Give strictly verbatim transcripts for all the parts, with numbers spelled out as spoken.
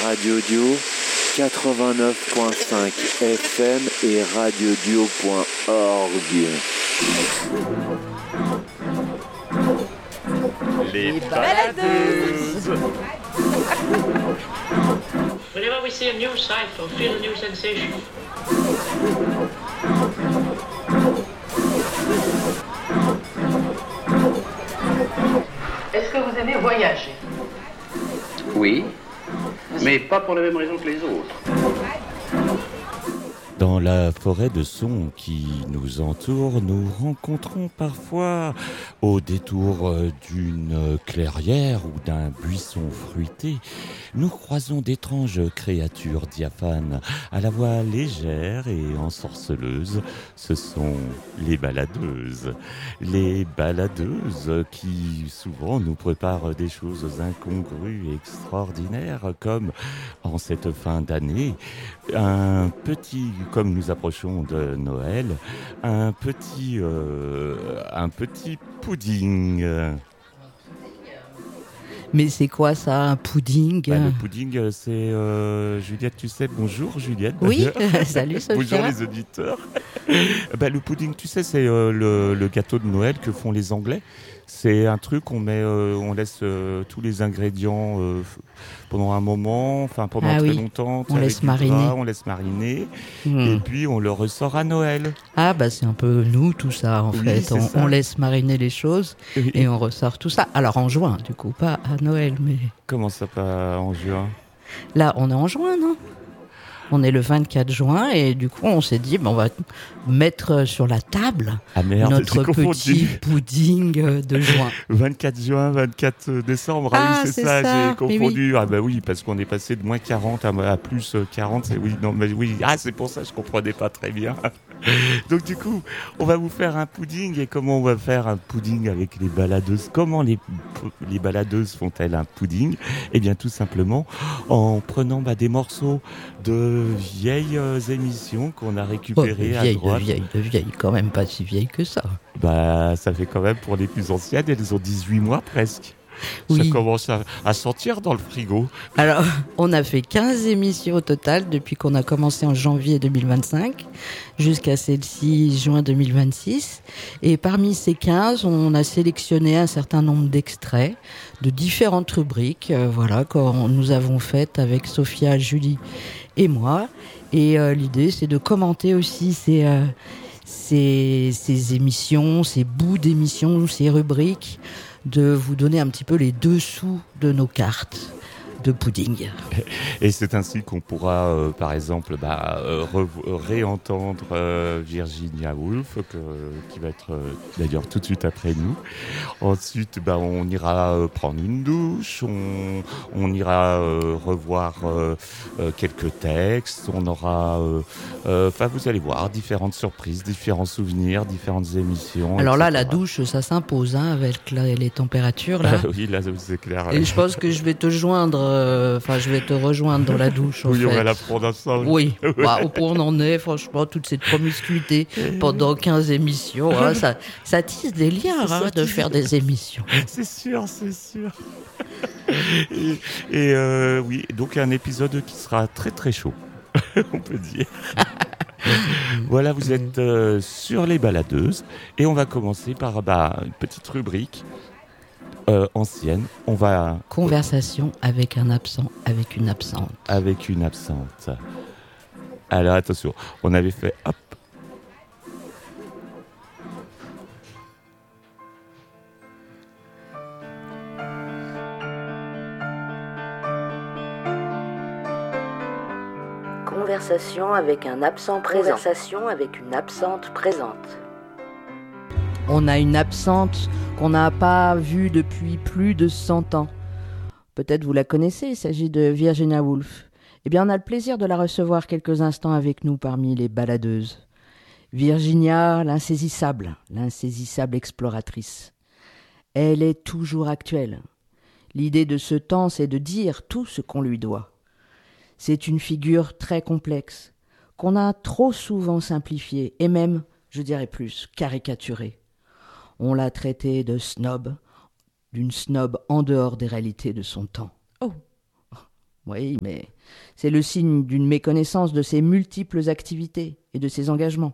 Radio Duo quatre-vingt-neuf point cinq F M et radioduo point org. Les baladeuses. Whenever we see a new sight or feel a new sensation. Est-ce que vous aimez voyager ? Oui, mais pas pour la même raison que les autres. Dans la forêt de sons qui nous entoure, nous rencontrons parfois, au détour d'une clairière ou d'un buisson fruité, nous croisons d'étranges créatures diaphanes, à la voix légère et ensorceleuse. Ce sont les baladeuses. Les baladeuses qui souvent nous préparent des choses incongrues et extraordinaires, comme en cette fin d'année, un petit, comme nous approchons de Noël, un petit, euh, un petit pudding. Mais c'est quoi ça, un pudding ? Bah, le pudding, c'est... Euh, Juliette, tu sais, bonjour Juliette. Oui, salut Sophia. Bonjour les auditeurs. bah, le pudding, tu sais, c'est euh, le, le gâteau de Noël que font les Anglais. C'est un truc, on, met, euh, on laisse euh, tous les ingrédients euh, pendant un moment, enfin pendant ah très oui. longtemps. On laisse mariner. Gras, on laisse mariner. Mmh. Et puis on le ressort à Noël. Ah bah c'est un peu nous tout ça en oui, fait. On, ça. on laisse mariner les choses oui. et on ressort tout ça. Alors en juin du coup, pas à Noël mais... Comment ça pas en juin ? Là on est en juin non ? On est le vingt-quatre juin et du coup on s'est dit ben, on va mettre sur la table ah merde, notre petit pudding de juin. vingt-quatre juin, vingt-quatre décembre, ah, ah oui c'est, c'est ça, ça, j'ai confondu. Oui. Ah bah oui, parce qu'on est passé de moins quarante à, à plus quarante, c'est, oui, non, mais oui, ah c'est pour ça que je comprenais pas très bien. Donc du coup, on va vous faire un pudding et comment on va faire un pudding avec les baladeuses ? Comment les, les baladeuses font-elles un pudding ? Eh bien tout simplement en prenant bah, des morceaux de vieilles euh, émissions qu'on a récupérées oh, vieille, à droite. De vieilles, de vieilles, quand même pas si vieilles que ça. Bah ça fait quand même pour les plus anciennes, elles ont dix-huit mois presque. Oui. Ça commence à, à sortir dans le frigo. Alors, on a fait quinze émissions au total depuis qu'on a commencé en janvier deux mille vingt-cinq jusqu'à celle-ci, juin deux mille vingt-six. Et parmi ces quinze, on a sélectionné un certain nombre d'extraits de différentes rubriques, euh, voilà, que nous avons faites avec Sophia, Julie et moi. Et euh, l'idée, c'est de commenter aussi ces, euh, ces, ces émissions, ces bouts d'émissions, ces rubriques, de vous donner un petit peu les dessous de nos cartes de pudding. Et c'est ainsi qu'on pourra, euh, par exemple, bah, euh, re- réentendre euh, Virginia Woolf, que, qui va être euh, d'ailleurs tout de suite après nous. Ensuite, bah, on ira euh, prendre une douche, on, on ira euh, revoir euh, euh, quelques textes, on aura, enfin, euh, euh, vous allez voir, différentes surprises, différents souvenirs, différentes émissions. Alors et cetera. Là, la douche, ça s'impose hein, avec la, les températures. Là. oui, là, c'est clair. Et je pense que je vais te joindre. Enfin, euh, je vais te rejoindre dans la douche. Oui, fait. on va la prendre ensemble. Oui, bah, au point où on en est, franchement, toute cette promiscuité pendant quinze émissions, hein, ça, ça tisse des liens hein, de faire des émissions. C'est sûr, c'est sûr. et et euh, oui, donc un épisode qui sera très très chaud, on peut dire. Voilà, vous êtes euh, sur les baladeuses et on va commencer par bah, une petite rubrique. Euh, ancienne, on va... Conversation avec un absent, avec une absente. Avec une absente. Alors attention, on avait fait... Hop. Conversation avec un absent présent. Conversation avec une absente présente. On a une absente qu'on n'a pas vue depuis plus de cent ans. Peut-être vous la connaissez, il s'agit de Virginia Woolf. Eh bien, on a le plaisir de la recevoir quelques instants avec nous parmi les baladeuses. Virginia, l'insaisissable, l'insaisissable exploratrice. Elle est toujours actuelle. L'idée de ce temps, c'est de dire tout ce qu'on lui doit. C'est une figure très complexe, qu'on a trop souvent simplifiée, et même, je dirais plus, caricaturée. On l'a traitée de snob, d'une snob en dehors des réalités de son temps. Oh, Oui, mais c'est le signe d'une méconnaissance de ses multiples activités et de ses engagements.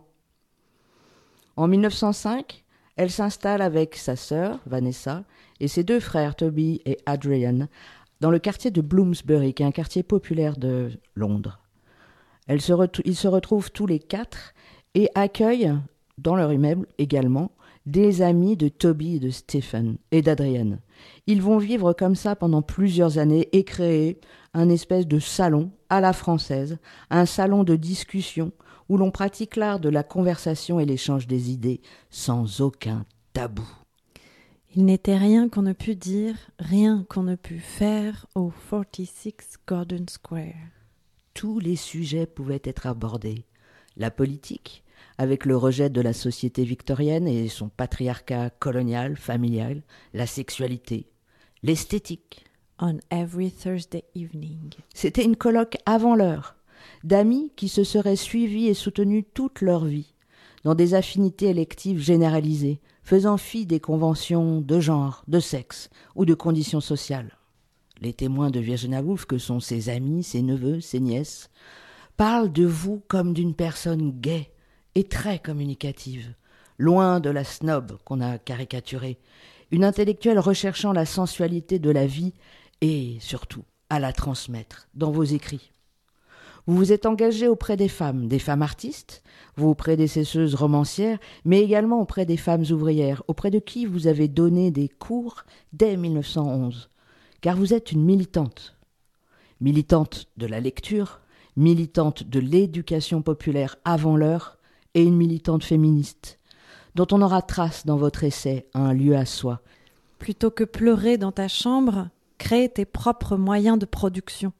En mille neuf cent cinq, elle s'installe avec sa sœur, Vanessa, et ses deux frères, Toby et Adrian, dans le quartier de Bloomsbury, qui est un quartier populaire de Londres. Elles se ret- ils se retrouvent tous les quatre et accueillent, dans leur immeuble également, des amis de Toby et de Stephen et d'Adrian. Ils vont vivre comme ça pendant plusieurs années et créer un espèce de salon à la française, un salon de discussion où l'on pratique l'art de la conversation et l'échange des idées sans aucun tabou. Il n'était rien qu'on ne pût dire, rien qu'on ne pût faire au quarante-six Gordon Square. Tous les sujets pouvaient être abordés. La politique, avec le rejet de la société victorienne et son patriarcat colonial, familial, la sexualité, l'esthétique. On every Thursday evening. C'était une colloque avant l'heure, d'amis qui se seraient suivis et soutenus toute leur vie, dans des affinités électives généralisées, faisant fi des conventions de genre, de sexe ou de conditions sociales. Les témoins de Virginia Woolf, que sont ses amis, ses neveux, ses nièces, parlent de vous comme d'une personne gaie et très communicative, loin de la snob qu'on a caricaturée, une intellectuelle recherchant la sensualité de la vie et, surtout, à la transmettre dans vos écrits. Vous vous êtes engagé auprès des femmes, des femmes artistes, vos prédécesseuses romancières, mais également auprès des femmes ouvrières, auprès de qui vous avez donné des cours dès mille neuf cent onze. Car vous êtes une militante. Militante de la lecture, militante de l'éducation populaire avant l'heure et une militante féministe, dont on aura trace dans votre essai « Un lieu à soi ». Plutôt que pleurer dans ta chambre, crée tes propres moyens de production.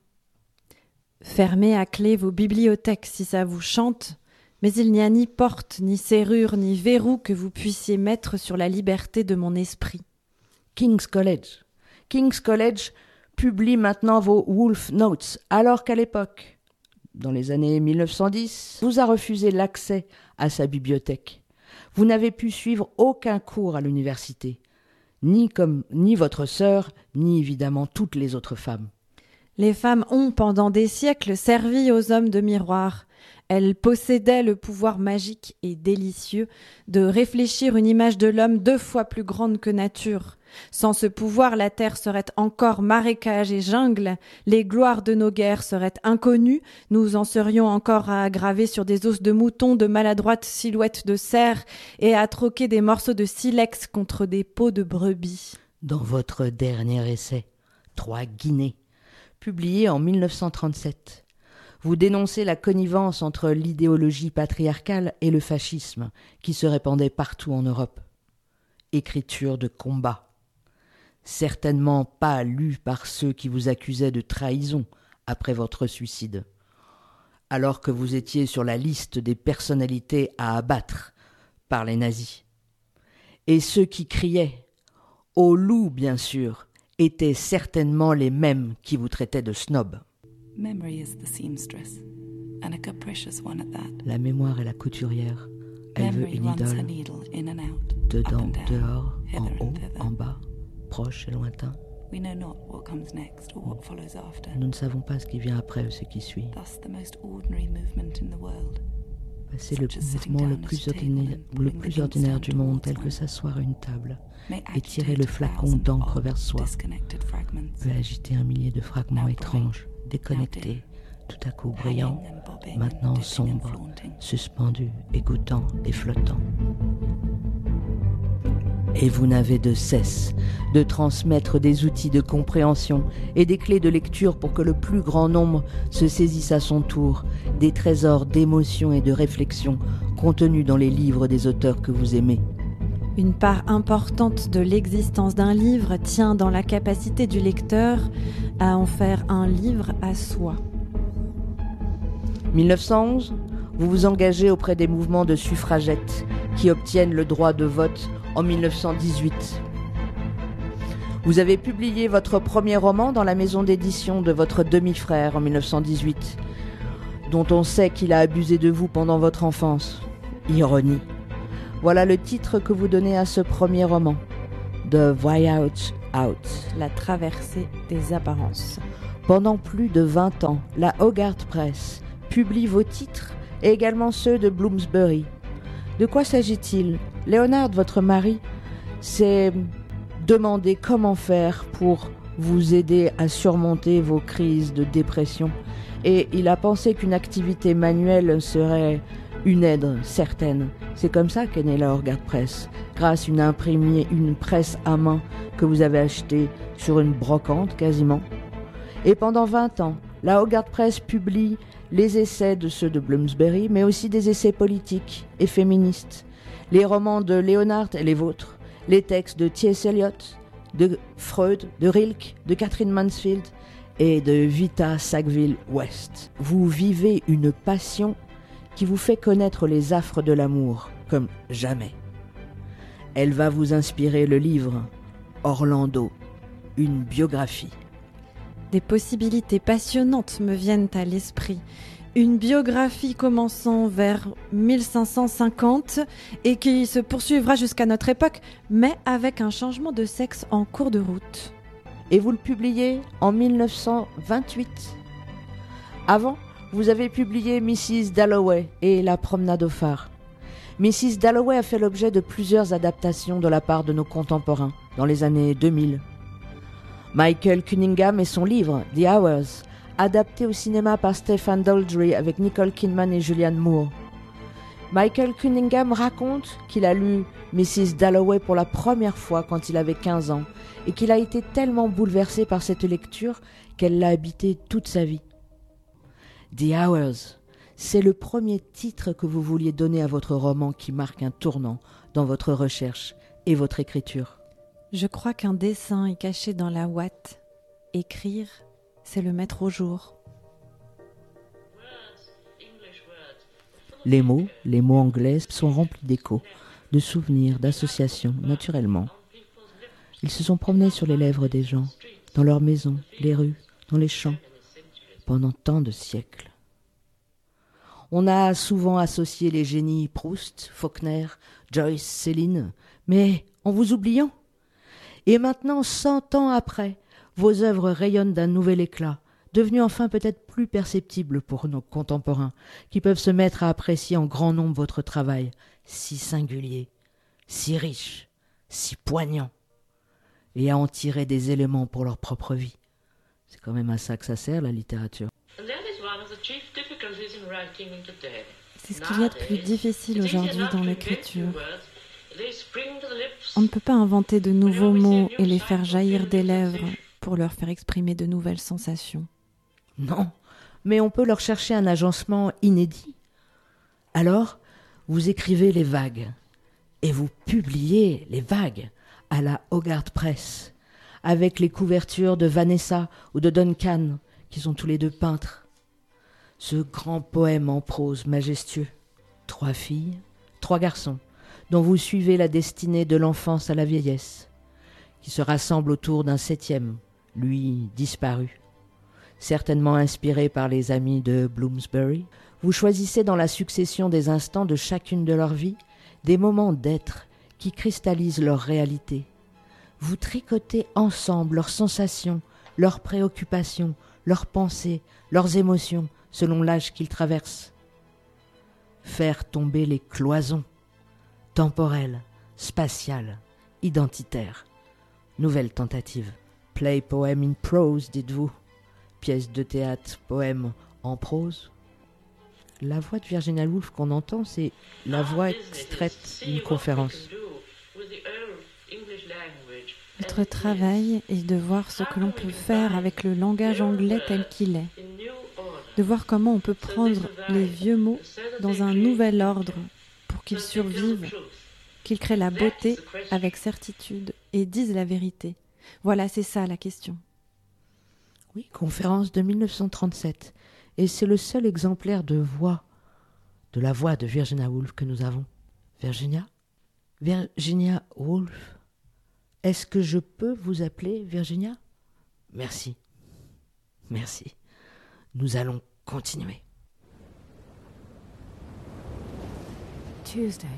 Fermez à clé vos bibliothèques si ça vous chante, mais il n'y a ni porte, ni serrure, ni verrou que vous puissiez mettre sur la liberté de mon esprit. King's College. King's College publie maintenant vos Woolf Notes, alors qu'à l'époque, dans les années mille neuf cent dix, vous a refusé l'accès à sa bibliothèque. Vous n'avez pu suivre aucun cours à l'université, ni comme ni votre sœur, ni évidemment toutes les autres femmes. Les femmes ont, pendant des siècles, servi aux hommes de miroir. Elles possédaient le pouvoir magique et délicieux de réfléchir une image de l'homme deux fois plus grande que nature. Sans ce pouvoir, la terre serait encore marécage et jungle, les gloires de nos guerres seraient inconnues, nous en serions encore à graver sur des os de mouton de maladroites silhouettes de cerfs et à troquer des morceaux de silex contre des peaux de brebis. Dans votre dernier essai, Trois Guinées, publié en mille neuf cent trente-sept, vous dénoncez la connivence entre l'idéologie patriarcale et le fascisme qui se répandait partout en Europe. Écriture de combat. Certainement pas lu par ceux qui vous accusaient de trahison après votre suicide, alors que vous étiez sur la liste des personnalités à abattre par les nazis. Et ceux qui criaient « Au loup, bien sûr !» étaient certainement les mêmes qui vous traitaient de snob. La mémoire est la couturière. Elle veut une idole. Dedans, dehors, en haut, en bas, proche et lointain. Nous ne savons pas ce qui vient après ou ce qui suit. C'est le mouvement le plus ordinaire, le plus ordinaire du monde, tel que s'asseoir à une table et tirer le flacon d'encre vers soi, peut agiter un millier de fragments étranges, déconnectés, tout à coup brillants, maintenant sombres, suspendus, égouttants et flottants. Et vous n'avez de cesse de transmettre des outils de compréhension et des clés de lecture pour que le plus grand nombre se saisisse à son tour des trésors d'émotions et de réflexion contenus dans les livres des auteurs que vous aimez. Une part importante de l'existence d'un livre tient dans la capacité du lecteur à en faire un livre à soi. mille neuf cent onze, vous vous engagez auprès des mouvements de suffragettes qui obtiennent le droit de vote en mille neuf cent dix-huit. Vous avez publié votre premier roman dans la maison d'édition de votre demi-frère en mille neuf cent dix-huit, dont on sait qu'il a abusé de vous pendant votre enfance. Ironie. Voilà le titre que vous donnez à ce premier roman, The Voyage Out. La traversée des apparences. Pendant plus de vingt ans, la Hogarth Press publie vos titres et également ceux de Bloomsbury. De quoi s'agit-il ? Leonard, votre mari, s'est demandé comment faire pour vous aider à surmonter vos crises de dépression. Et il a pensé qu'une activité manuelle serait une aide certaine. C'est comme ça qu'est née la Hogarth Press, grâce à une imprimée, une presse à main que vous avez achetée sur une brocante quasiment. Et pendant vingt ans, la Hogarth Press publie les essais de ceux de Bloomsbury, mais aussi des essais politiques et féministes, les romans de Leonard et les vôtres, les textes de T S Eliot, de Freud, de Rilke, de Catherine Mansfield et de Vita Sackville-West. Vous vivez une passion qui vous fait connaître les affres de l'amour comme jamais. Elle va vous inspirer le livre Orlando, une biographie. Des possibilités passionnantes me viennent à l'esprit. Une biographie commençant vers mille cinq cent cinquante et qui se poursuivra jusqu'à notre époque, mais avec un changement de sexe en cours de route. Et vous le publiez en mille neuf cent vingt-huit. Avant, vous avez publié Missus Dalloway et La promenade au phare. Missus Dalloway a fait l'objet de plusieurs adaptations de la part de nos contemporains dans les années deux mille. Michael Cunningham et son livre The Hours, adapté au cinéma par Stephen Daldry avec Nicole Kidman et Julianne Moore. Michael Cunningham raconte qu'il a lu Missus Dalloway pour la première fois quand il avait quinze ans et qu'il a été tellement bouleversé par cette lecture qu'elle l'a habité toute sa vie. The Hours, c'est le premier titre que vous vouliez donner à votre roman qui marque un tournant dans votre recherche et votre écriture. Je crois qu'un dessin est caché dans la ouate. Écrire, c'est le mettre au jour. Les mots, les mots anglais sont remplis d'échos, de souvenirs, d'associations, naturellement. Ils se sont promenés sur les lèvres des gens, dans leurs maisons, les rues, dans les champs, pendant tant de siècles. On a souvent associé les génies Proust, Faulkner, Joyce, Céline, mais en vous oubliant. Et maintenant, cent ans après, vos œuvres rayonnent d'un nouvel éclat, devenues enfin peut-être plus perceptibles pour nos contemporains, qui peuvent se mettre à apprécier en grand nombre votre travail, si singulier, si riche, si poignant, et à en tirer des éléments pour leur propre vie. C'est quand même à ça que ça sert, la littérature. C'est ce qu'il y a de plus difficile aujourd'hui dans l'écriture. On ne peut pas inventer de nouveaux mots et les faire jaillir des lèvres pour leur faire exprimer de nouvelles sensations. Non, mais on peut leur chercher un agencement inédit. Alors, vous écrivez les vagues, et vous publiez les vagues à la Hogarth Press, avec les couvertures de Vanessa ou de Duncan, qui sont tous les deux peintres. Ce grand poème en prose majestueux. Trois filles, trois garçons, dont vous suivez la destinée de l'enfance à la vieillesse, qui se rassemblent autour d'un septième, lui disparu. Certainement inspiré par les amis de Bloomsbury, vous choisissez dans la succession des instants de chacune de leur vie des moments d'être qui cristallisent leur réalité. Vous tricotez ensemble leurs sensations, leurs préoccupations, leurs pensées, leurs émotions, selon l'âge qu'ils traversent. Faire tomber les cloisons, temporelles, spatiales, identitaires. Nouvelle tentative. Play poem in prose, dites-vous. Pièce de théâtre, poème en prose. La voix de Virginia Woolf qu'on entend, c'est la voix extraite d'une conférence. Notre travail est de voir ce que l'on peut faire avec le langage anglais tel qu'il est. De voir comment on peut prendre les vieux mots dans un nouvel ordre pour qu'ils survivent, qu'ils créent la beauté avec certitude et disent la vérité. Voilà, c'est ça la question. Oui, conférence de mille neuf cent trente-sept. Et c'est le seul exemplaire de voix, de la voix de Virginia Woolf que nous avons. Virginia ? Virginia Woolf ? Est-ce que je peux vous appeler Virginia ? Merci. Merci. Nous allons continuer. Tuesday.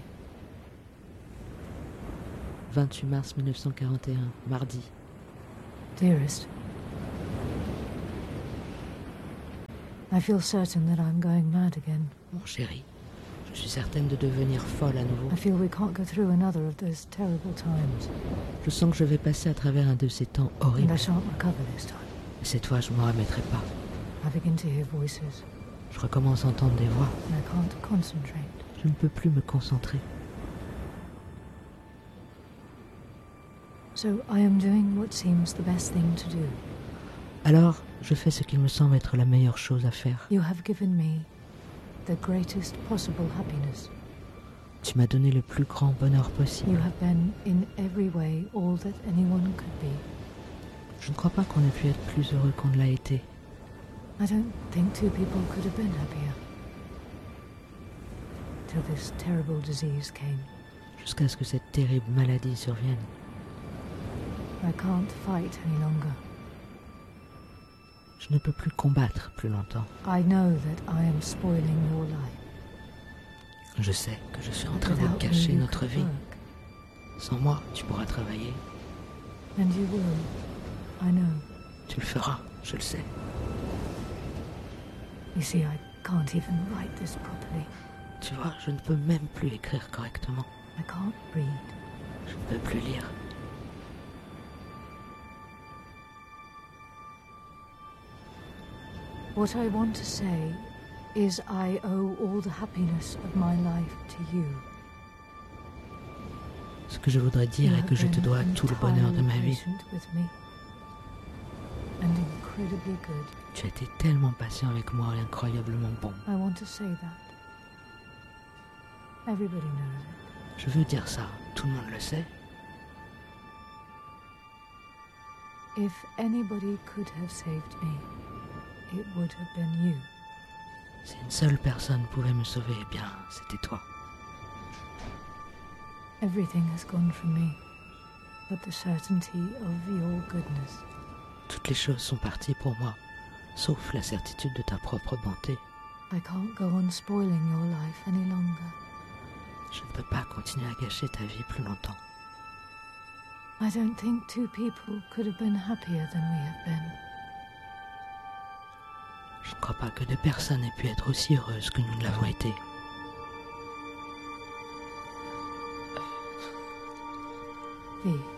vingt-huit mars mille neuf cent quarante et un, mardi. Dearest, I feel certain that I'm going mad again. Mon chéri, je suis certaine de devenir folle à nouveau. I feel we can't go through another of those terrible times. Je sens que je vais passer à travers un de ces temps And horribles. I shan't recover this time. Et cette fois, je ne m'en remettrai pas. I begin to hear voices. Je recommence à entendre des voix. And I can't concentrate. Je ne peux plus me concentrer. So I am doing what seems the best thing to do. Alors, je fais ce qu'il me semble être la meilleure chose à faire. You have given me the greatest possible happiness. Tu m'as donné le plus grand bonheur possible. You have been in every way all that anyone could be. Je ne crois pas qu'on ait pu être plus heureux qu'on ne l'a été. I don't think two people could have been happier. Till this terrible disease came. Jusqu'à ce que cette terrible maladie survienne. I can't fight any longer. Je ne peux plus combattre plus longtemps. I know that I am spoiling your life. Je sais que je suis en train de Without me, gâcher you notre could vie. work. Sans moi, tu pourras travailler. And you will. I know. Tu le feras, je le sais. You see, I can't even write this properly. Tu vois, je ne peux même plus écrire correctement. I can't read. Je ne peux plus lire. What I want to say is I owe all the happiness of my life to you. Ce que je voudrais dire You est que have je te been dois tout le bonheur de ma entirely vie. patient with me. And incredibly good. Tu as été tellement patient avec moi et incroyablement bon. I want to say that. Everybody knows it. Je veux dire ça, tout le monde le sait. If anybody could have saved me, it would have been you. Si une seule personne pouvait me sauver, eh bien, c'était toi. Everything has gone from me, but the certainty of your goodness. Toutes les choses sont parties pour moi, sauf la certitude de ta propre bonté. I can't go on spoiling your life any longer. Je ne peux pas continuer à gâcher ta vie plus longtemps. I don't think two people could have been happier than we have been. Je ne crois pas que deux personnes aient pu être aussi heureuses que nous ne l'avons été. V.